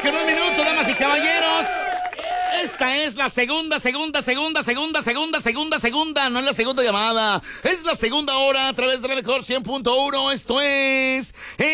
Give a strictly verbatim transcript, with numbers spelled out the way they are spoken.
con un minuto, damas y caballeros. Esta es la segunda, segunda, segunda, segunda, segunda, segunda, segunda. No es la segunda llamada. Es la segunda hora a través de la mejor cien punto uno. Esto es...